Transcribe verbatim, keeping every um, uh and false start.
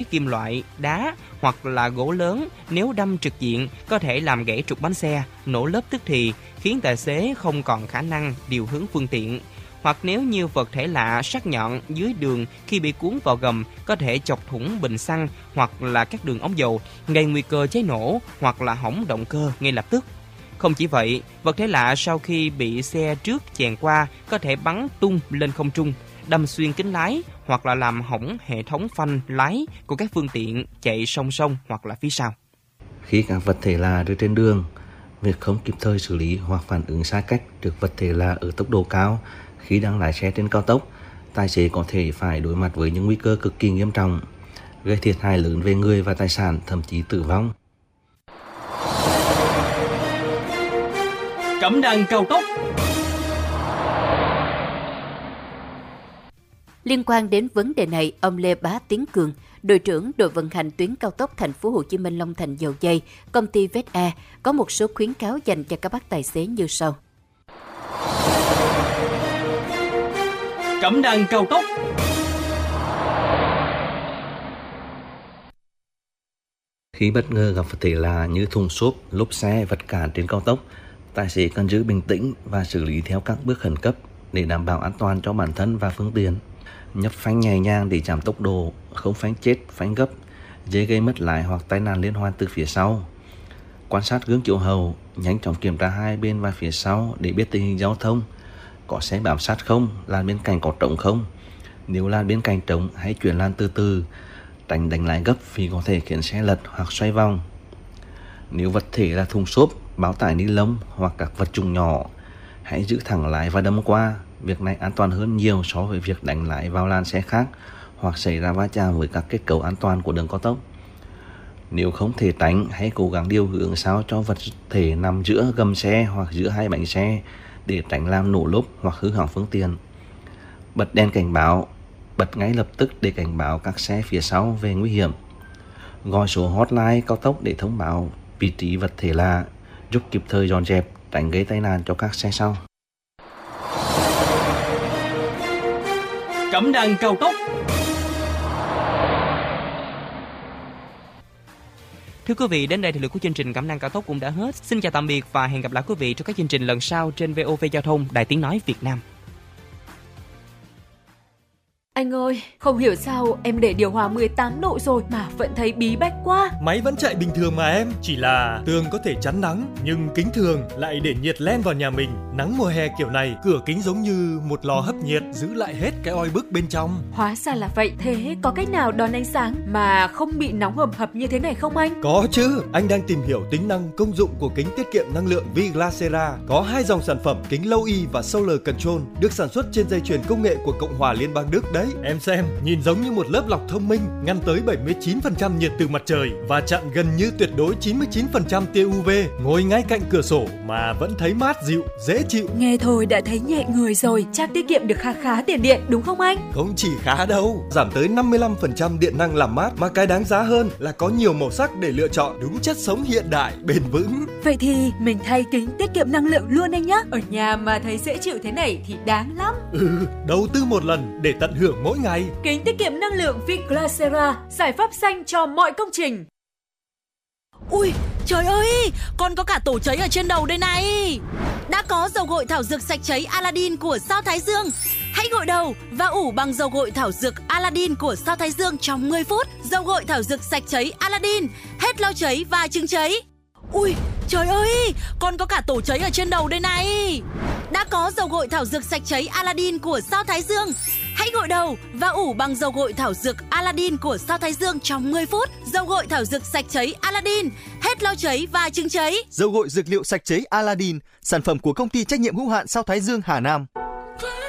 kim loại, đá hoặc là gỗ lớn nếu đâm trực diện có thể làm gãy trục bánh xe, nổ lốp tức thì, khiến tài xế không còn khả năng điều hướng phương tiện. Hoặc nếu như vật thể lạ sắc nhọn dưới đường khi bị cuốn vào gầm có thể chọc thủng bình xăng hoặc là các đường ống dầu, gây nguy cơ cháy nổ hoặc là hỏng động cơ ngay lập tức. Không chỉ vậy, vật thể lạ sau khi bị xe trước chèn qua có thể bắn tung lên không trung, đâm xuyên kính lái hoặc là làm hỏng hệ thống phanh lái của các phương tiện chạy song song hoặc là phía sau. Khi các vật thể lạ rơi trên đường, việc không kịp thời xử lý hoặc phản ứng sai cách trước vật thể lạ ở tốc độ cao khi đang lái xe trên cao tốc, tài xế có thể phải đối mặt với những nguy cơ cực kỳ nghiêm trọng, gây thiệt hại lớn về người và tài sản, thậm chí tử vong. Cẩm nang cao tốc. Liên quan đến vấn đề này, ông Lê Bá Tiến Cường, đội trưởng đội vận hành tuyến cao tốc Thành phố Hồ Chí Minh Long Thành Dầu Giây, công ty vét a có một số khuyến cáo dành cho các bác tài xế như sau. Cẩm nang cao tốc. Khi bất ngờ gặp vật thể lạ như thùng xốp, lốp xe, vật cản trên cao tốc, tài xế cần giữ bình tĩnh và xử lý theo các bước khẩn cấp để đảm bảo an toàn cho bản thân và phương tiện. Nhấp phanh nhẹ nhàng để giảm tốc độ, không phanh chết, phanh gấp, dễ gây mất lái hoặc tai nạn liên hoàn từ phía sau. Quan sát gương chiếu hậu, nhanh chóng kiểm tra hai bên và phía sau để biết tình hình giao thông. Có xe bám sát không, làn bên cạnh có trống không. Nếu làn bên cạnh trống, hãy chuyển làn từ từ, tránh đánh lái gấp vì có thể khiến xe lật hoặc xoay vòng. Nếu vật thể là thùng xốp, bao tải ni lông hoặc các vật dụng nhỏ, hãy giữ thẳng lái và đâm qua. Việc này an toàn hơn nhiều so với việc đánh lái vào làn xe khác hoặc xảy ra va chạm với các kết cấu an toàn của đường cao tốc. Nếu không thể tránh, hãy cố gắng điều hướng sao cho vật thể nằm giữa gầm xe hoặc giữa hai bánh xe để tránh làm nổ lốp hoặc hư hỏng phương tiện. Bật đèn cảnh báo, bật ngay lập tức để cảnh báo các xe phía sau về nguy hiểm. Gọi số hotline cao tốc để thông báo vị trí vật thể lạ, giúp kịp thời dọn dẹp, tránh gây tai nạn cho các xe sau. Cẩm nang cao tốc. Thưa quý vị, đến đây thì lượt của chương trình Cẩm nang cao tốc cũng đã hết. Xin chào tạm biệt và hẹn gặp lại quý vị trong các chương trình lần sau trên vê o vê Giao thông, Đài Tiếng nói Việt Nam. Anh ơi, không hiểu sao em để điều hòa mười tám độ rồi mà vẫn thấy bí bách quá. Máy vẫn chạy bình thường mà em, chỉ là tường có thể chắn nắng, nhưng kính thường lại để nhiệt len vào nhà mình. Nắng mùa hè kiểu này, cửa kính giống như một lò hấp nhiệt, giữ lại hết cái oi bức bên trong. Hóa ra là vậy, thế có cách nào đón ánh sáng mà không bị nóng hầm hập như thế này không anh? Có chứ, anh đang tìm hiểu tính năng công dụng của kính tiết kiệm năng lượng Viglasera. Có hai dòng sản phẩm kính Low E và Solar Control được sản xuất trên dây chuyền công nghệ của Cộng hòa Liên bang Đức đấy. Em xem, nhìn giống như một lớp lọc thông minh, ngăn tới bảy mươi chín phần trăm nhiệt từ mặt trời và chặn gần như tuyệt đối chín mươi chín phần trăm tia u vê. Ngồi ngay cạnh cửa sổ mà vẫn thấy mát dịu, dễ chịu. Nghe thôi đã thấy nhẹ người rồi, chắc tiết kiệm được khá khá tiền điện đúng không anh? Không chỉ khá đâu, giảm tới năm mươi lăm phần trăm điện năng làm mát, mà cái đáng giá hơn là có nhiều màu sắc để lựa chọn, đúng chất sống hiện đại, bền vững. Vậy thì mình thay kính tiết kiệm năng lượng luôn anh nhé. Ở nhà mà thấy dễ chịu thế này thì đáng lắm. Ừ, đầu tư một lần để tận hưởng mỗi ngày. Kính tiết kiệm năng lượng Viglasera, giải pháp xanh cho mọi công trình. Ui, trời ơi, còn có cả tổ cháy ở trên đầu đây này. Đã có dầu gội thảo dược sạch cháy Aladdin của Sao Thái Dương. Hãy gội đầu và ủ bằng dầu gội thảo dược Aladdin của Sao Thái Dương trong mười phút. Dầu gội thảo dược sạch cháy Aladdin, hết lau cháy và chứng cháy. Ui, trời ơi, còn có cả tổ cháy ở trên đầu đây này. Đã có dầu gội thảo dược sạch cháy Aladdin của Sao Thái Dương. Hãy gội đầu và ủ bằng dầu gội thảo dược Aladdin của Sao Thái Dương trong mười phút. Dầu gội thảo dược sạch cháy Aladdin, hết lau cháy và chứng cháy. Dầu gội dược liệu sạch cháy Aladdin, sản phẩm của công ty trách nhiệm hữu hạn Sao Thái Dương Hà Nam.